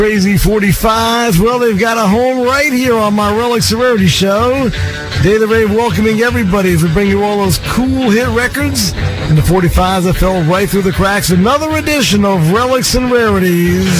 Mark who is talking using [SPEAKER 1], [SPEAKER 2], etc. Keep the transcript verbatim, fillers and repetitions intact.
[SPEAKER 1] Crazy forty-fives. Well, they've got a home right here on my Relics and Rarities show. Daily Rave welcoming everybody as we bring you all those cool hit records and the forty-fives that fell right through the cracks. Another edition of Relics and Rarities.